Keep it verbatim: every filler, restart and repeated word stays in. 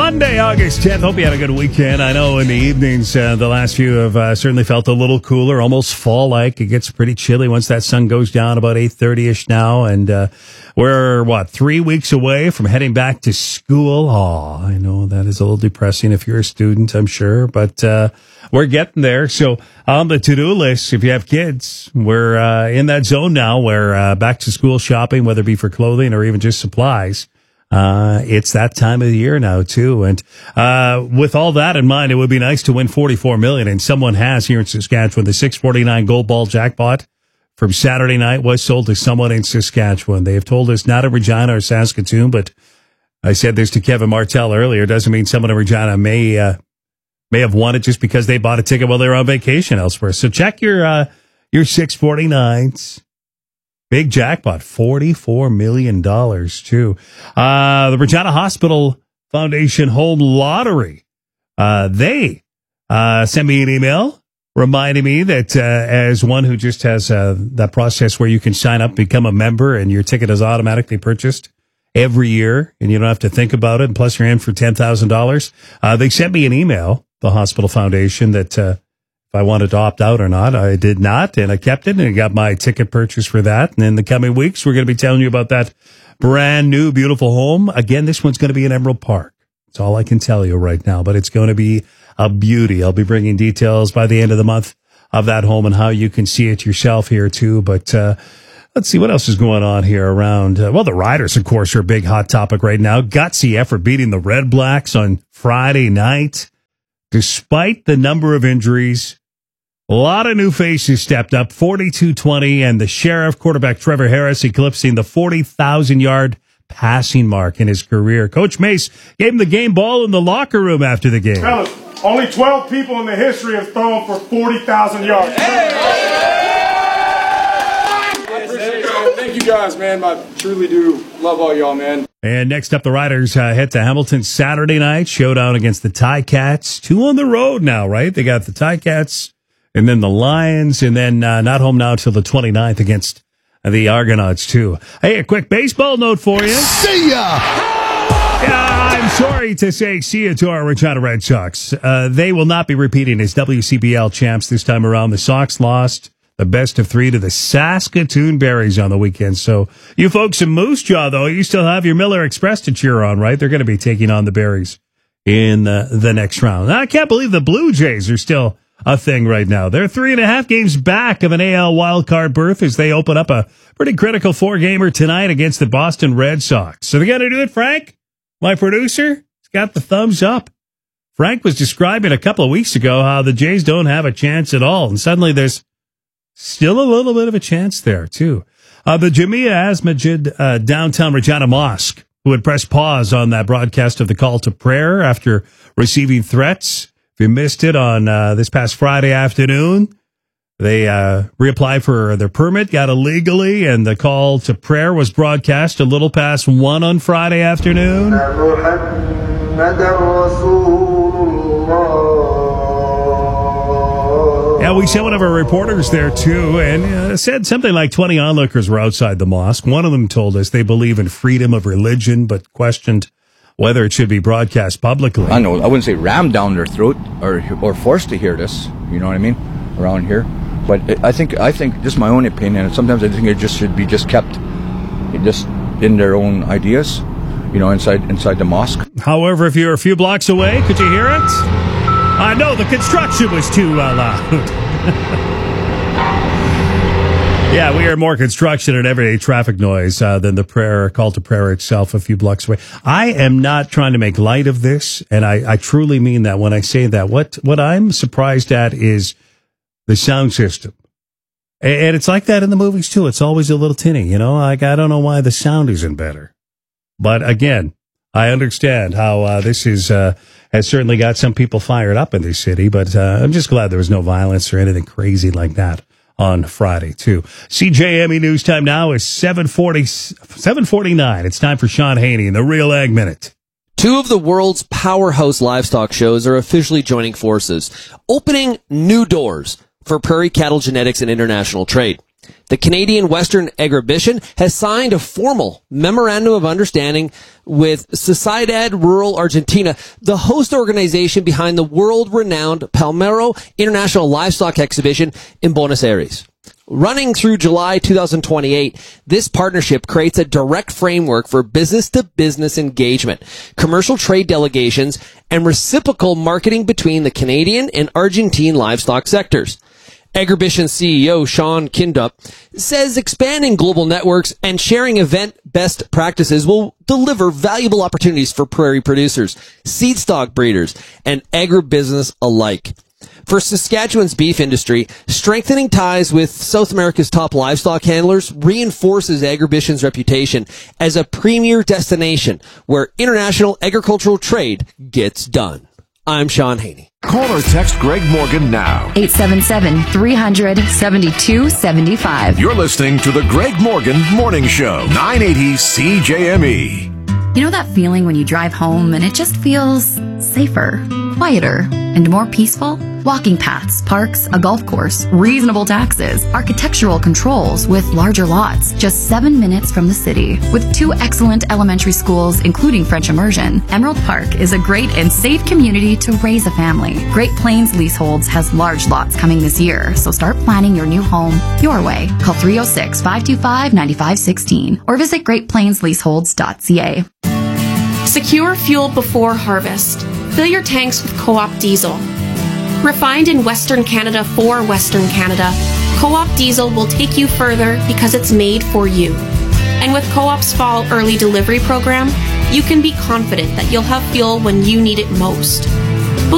Monday, August tenth. Hope you had a good weekend. I know in the evenings, uh, the last few have uh, certainly felt a little cooler, almost fall-like. It gets pretty chilly once that sun goes down about eight thirty-ish now. And uh, we're, what, three weeks away from heading back to school. Oh, I know that is a little depressing if you're a student, I'm sure. But uh, we're getting there. So on the to-do list, if you have kids, we're uh, in that zone now where uh, back-to-school shopping, whether it be for clothing or even just supplies, Uh, it's that time of the year now, too. And, uh, with all that in mind, it would be nice to win forty-four million dollars. And someone has here in Saskatchewan. The six forty-nine Gold Ball jackpot from Saturday night was sold to someone in Saskatchewan. They have told us not in Regina or Saskatoon, but I said this to Kevin Martell earlier. Doesn't mean someone in Regina may, uh, may have won it just because they bought a ticket while they were on vacation elsewhere. So check your, uh, your six forty-nines. Big jackpot, forty-four million dollars, too. Uh, the Regina Hospital Foundation Home Lottery, uh, they uh, sent me an email reminding me that uh, as one who just has uh, that process where you can sign up, become a member, and your ticket is automatically purchased every year, and you don't have to think about it, and plus you're in for ten thousand dollars. Uh, they sent me an email, the Hospital Foundation, that uh, if I wanted to opt out or not. I did not, and I kept it, and I got my ticket purchase for that. And in the coming weeks, we're going to be telling you about that brand new, beautiful home. Again, this one's going to be in Emerald Park. That's all I can tell you right now, but it's going to be a beauty. I'll be bringing details by the end of the month of that home and how you can see it yourself here, too. But uh, let's see what else is going on here around. Uh, well, the Riders, of course, are a big hot topic right now. Gutsy effort beating the Red Blacks on Friday night. Despite the number of injuries, a lot of new faces stepped up, forty-two twenty, and the Sheriff quarterback Trevor Harris eclipsing the forty thousand yard passing mark in his career. Coach Mace gave him the game ball in the locker room after the game. Fellas, only twelve people in the history have thrown for forty thousand yards. Hey! I appreciate it. Thank you guys, man. I truly do love all y'all, man. And next up, the Riders uh, head to Hamilton Saturday night, showdown against the Ticats. Two on the road now, right? They got the Ticats and then the Lions, and then uh, not home now until the twenty-ninth against the Argonauts, too. Hey, a quick baseball note for you. See ya! Yeah, I'm sorry to say see ya to our Regina Red Sox. Uh, they will not be repeating as W C B L champs this time around. The Sox lost the best of three to the Saskatoon Berries on the weekend. So you folks in Moose Jaw, though, you still have your Miller Express to cheer on, right? They're going to be taking on the Berries in uh, the next round. I can't believe the Blue Jays are still a thing right now. They're three and a half games back of an A L wildcard berth as they open up a pretty critical four-gamer tonight against the Boston Red Sox. So they got to do it, Frank, my producer. He's got the thumbs up. Frank was describing a couple of weeks ago how the Jays don't have a chance at all, and suddenly there's still a little bit of a chance there, too. Uh, the Jamia Asmajid uh, downtown Regina Mosque, who had pressed pause on that broadcast of the call to prayer after receiving threats. If you missed it on uh, this past Friday afternoon, they uh, reapplied for their permit, got it legally, and the call to prayer was broadcast a little past one on Friday afternoon. Yeah, we sent one of our reporters there, too, and uh, said something like twenty onlookers were outside the mosque. One of them told us they believe in freedom of religion, but questioned whether it should be broadcast publicly. I know, I wouldn't say rammed down their throat or or forced to hear this, you know what I mean, around here. But it, I think, I think, just my own opinion, and sometimes I think it just should be just kept just in their own ideas, you know, inside inside the mosque. However, if you're a few blocks away, could you hear it? I uh, know the construction was too uh, loud. Yeah, we hear more construction and everyday traffic noise uh, than the prayer, call to prayer itself a few blocks away. I am not trying to make light of this, and I, I truly mean that when I say that. What what I'm surprised at is the sound system. And it's like that in the movies, too. It's always a little tinny, you know? Like, I don't know why the sound isn't better. But again, I understand how uh, this is uh, has certainly got some people fired up in this city, but uh, I'm just glad there was no violence or anything crazy like that on Friday, too. C J M E News Time now is seven forty, seven forty-nine. It's time for Sean Haney in the Real Ag Minute. Two of the world's powerhouse livestock shows are officially joining forces, opening new doors for prairie cattle genetics and international trade. The Canadian Western Agribition has signed a formal memorandum of understanding with Sociedad Rural Argentina, the host organization behind the world-renowned Palmero International Livestock Exhibition in Buenos Aires. Running through July two thousand twenty-eight, this partnership creates a direct framework for business-to-business engagement, commercial trade delegations, and reciprocal marketing between the Canadian and Argentine livestock sectors. Agribition C E O Sean Kindup says expanding global networks and sharing event best practices will deliver valuable opportunities for prairie producers, seed stock breeders, and agribusiness alike. For Saskatchewan's beef industry, strengthening ties with South America's top livestock handlers reinforces Agribition's reputation as a premier destination where international agricultural trade gets done. I'm Sean Haney. Call or text Greg Morgan now. eight seven seven, three hundred, seventy-two seventy-five. You're listening to the Greg Morgan Morning Show, nine eighty C J M E. You know that feeling when you drive home and it just feels safer, quieter, and more peaceful? Walking paths, parks, a golf course, reasonable taxes, architectural controls with larger lots, just seven minutes from the city. With two excellent elementary schools, including French immersion, Emerald Park is a great and safe community to raise a family. Great Plains Leaseholds has large lots coming this year, so start planning your new home your way. Call three oh six, five two five, nine five one six or visit great plains leaseholds dot c a. Secure fuel before harvest. Fill your tanks with Co-op diesel. Refined in Western Canada for Western Canada, Co-op diesel will take you further because it's made for you. And with Co-op's fall early delivery program, you can be confident that you'll have fuel when you need it most.